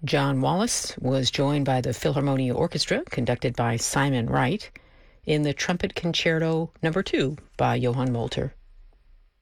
John Wallace was joined by the Philharmonia Orchestra, conducted by Simon Wright, in the Trumpet Concerto No. 2 by Johann Molter.